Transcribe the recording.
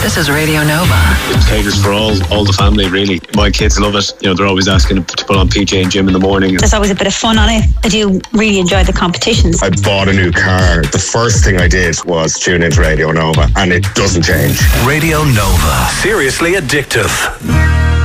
This is Radio Nova. It caters for all the family, really. My kids love it. You know, they're always asking to put on PJ and Jim in the morning. There's always a bit of fun on it. I do really enjoy the competitions. I bought a new car. The first thing I did was tune into Radio Nova, and it doesn't change. Radio Nova. Seriously addictive.